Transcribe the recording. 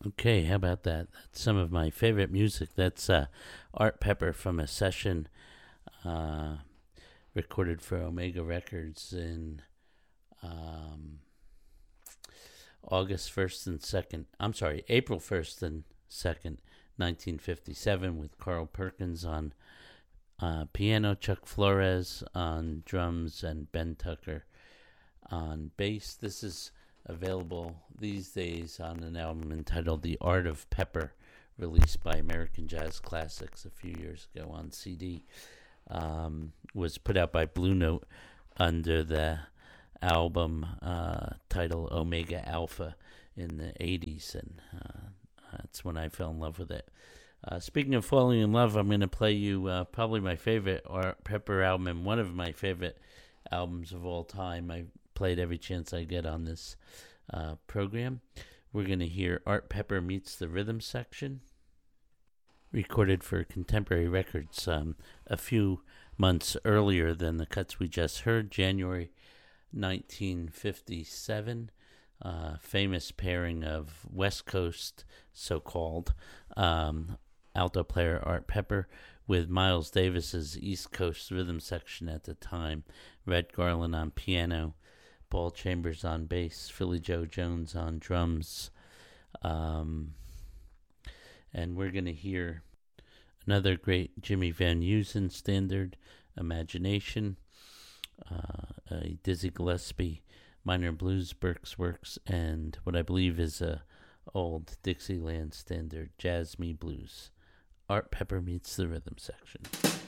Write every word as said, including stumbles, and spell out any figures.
Okay, how about that? That's some of my favorite music. That's uh, Art Pepper from a session uh, recorded for Omega Records in um, August first and second. I'm sorry, April first and second, nineteen fifty-seven, with Carl Perkins on uh, piano, Chuck Flores on drums, and Ben Tucker on bass. This is available these days on an album entitled The Art of Pepper, released by American Jazz Classics a few years ago on C D. Um, was put out by Blue Note under the album uh, title Omega Alpha in the eighties, and uh, that's when I fell in love with it. Uh, speaking of falling in love, I'm going to play you uh, probably my favorite Art Pepper album and one of my favorite albums of all time. I played every chance I get on this uh, program. We're going to hear Art Pepper Meets the Rhythm Section, recorded for Contemporary Records um, a few months earlier than the cuts we just heard, January nineteen fifty-seven. Uh, famous pairing of West Coast, so-called, um, alto player Art Pepper with Miles Davis's East Coast rhythm section at the time. Red Garland on piano, Paul Chambers on bass, Philly Joe Jones on drums. Um, and we're going to hear another great Jimmy Van Heusen standard, Imagination, uh, a Dizzy Gillespie minor blues Berks Works, and what I believe is a old Dixieland standard, Jazz Me Blues. Art Pepper Meets the Rhythm Section.